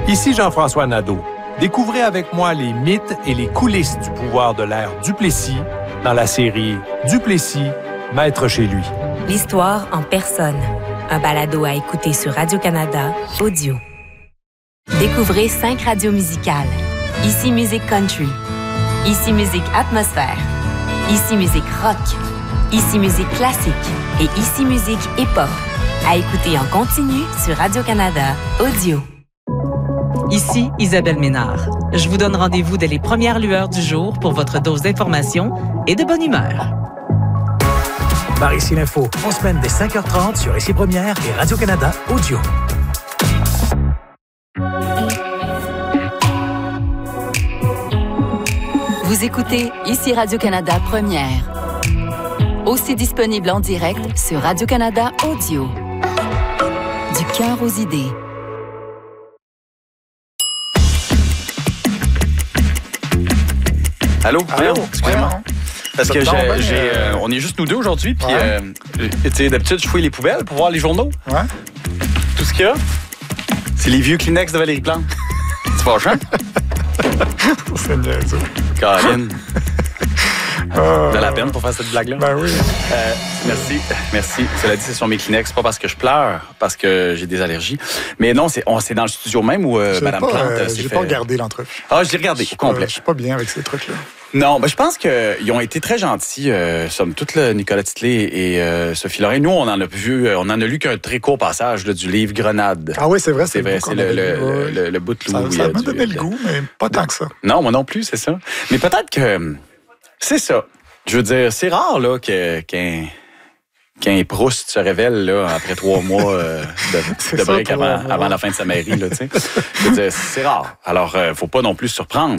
Ici Jean-François Nadeau. Découvrez avec moi les mythes et les coulisses du pouvoir de l'ère Duplessis dans la série Duplessis, maître chez lui. L'histoire en personne. Un balado à écouter sur Radio-Canada Audio. Découvrez 5 radios musicales. Ici Musique Country. Ici Musique Atmosphère. Ici Musique Rock. Ici Musique Classique. Et Ici Musique Hip-Hop. À écouter en continu sur Radio-Canada Audio. Ici Isabelle Ménard. Je vous donne rendez-vous dès les premières lueurs du jour pour votre dose d'information et de bonne humeur. Par ici l'info, en semaine dès 5h30 sur Ici Première et Radio-Canada Audio. Vous écoutez Ici Radio-Canada Première. Aussi disponible en direct sur Radio-Canada Audio. Du cœur aux idées. Allô? Allô? Excusez-moi. Parce que on est juste nous deux aujourd'hui, puis d'habitude, je fouille les poubelles pour voir les journaux. Ouais. Tout ce qu'il y a, c'est les vieux Kleenex de Valérie Plante. C'est fâchant? C'est niaiseux. Caroline. De la peine pour faire cette blague-là. Ben oui. Merci. Cela dit, c'est sur mes Kleenex. Pas parce que je pleure, parce que j'ai des allergies. Mais non, c'est dans le studio même où Mme Plante s'est J'ai fait... pas regardé l'entrevue. Ah, je l'ai regardé au complet. Je suis pas bien avec ces trucs-là. Non, ben je pense qu'ils ont été très gentils, somme toute, là, Nicolas Titley et Sophie Lorrain. Nous, on en a lu qu'un très court passage là, du livre Grenade. Ah oui, c'est vrai, C'est le bout de loup. Ça m'a donné le goût, mais pas tant que ça. Non, moi non plus, c'est ça. Mais peut-être que c'est ça. Je veux dire, c'est rare là qu'un Proust se révèle là, après 3 mois de break avant la fin de sa mairie. Là, je veux dire, c'est rare. Alors, faut pas non plus se surprendre.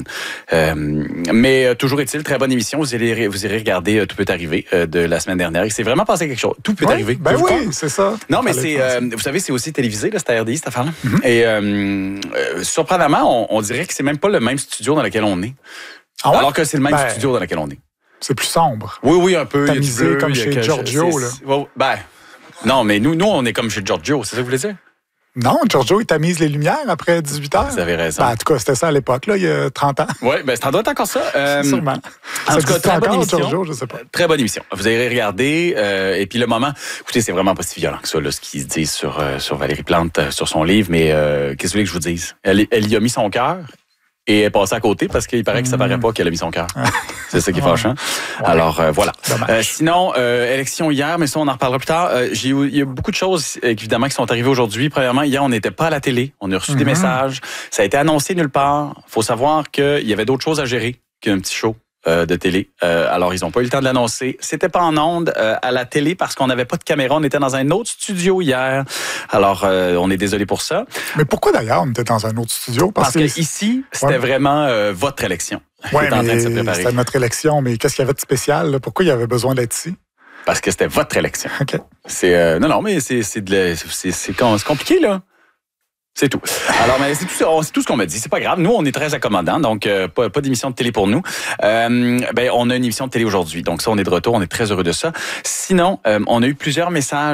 Mais toujours est-il, très bonne émission. Vous irez regarder Tout peut arriver de la semaine dernière. Il s'est vraiment passé quelque chose. Tout peut arriver. Ben oui, c'est ça. Non, mais vous savez, c'est aussi télévisé, là, c'est à RDI, cette affaire-là. Mm-hmm. Et surprenamment, on dirait que c'est même pas le même studio dans lequel on est. Ah ouais? Alors que c'est le même studio dans lequel on est. C'est plus sombre. Oui, un peu. Tamisé comme chez Giorgio, là. Non, mais nous, on est comme chez Giorgio, c'est ça que vous voulez dire? Non, Giorgio, il tamise les lumières après 18 heures. Vous avez raison. En tout cas, c'était ça à l'époque, là, il y a 30 ans. Oui, ça doit être encore ça. Sûrement. En tout cas, très bonne émission. Giorgio, je sais pas. Très bonne émission. Vous allez regarder. Et puis le moment... Écoutez, c'est vraiment pas si violent que ça, là, ce qu'ils se disent sur Valérie Plante, sur son livre. Mais qu'est-ce que vous voulez que je vous dise? Elle y a mis son cœur. Et elle est passée à côté parce qu'il paraît que ça paraît pas qu'elle a mis son cœur. C'est ça qui est fâchant. Ouais. Alors, voilà. Sinon, élection hier, mais ça, on en reparlera plus tard. Il y a beaucoup de choses, évidemment, qui sont arrivées aujourd'hui. Premièrement, hier, on n'était pas à la télé. On a reçu des messages. Ça a été annoncé nulle part. Il faut savoir qu'il y avait d'autres choses à gérer qu'un petit show de télé. Alors, ils n'ont pas eu le temps de l'annoncer. C'était pas en ondes à la télé parce qu'on n'avait pas de caméra. On était dans un autre studio hier. Alors, on est désolé pour ça. Mais pourquoi d'ailleurs on était dans un autre studio? Parce que ici, c'était vraiment votre élection. Oui, mais c'était notre élection. Mais qu'est-ce qu'il y avait de spécial? Là? Pourquoi il y avait besoin d'être ici? Parce que c'était votre élection. OK. Non, mais c'est compliqué, là. C'est tout. Alors, mais c'est tout ce qu'on m'a dit. C'est pas grave. Nous, on est très accommodants, donc pas d'émission de télé pour nous. On a une émission de télé aujourd'hui. Donc ça, on est de retour. On est très heureux de ça. Sinon, on a eu plusieurs messages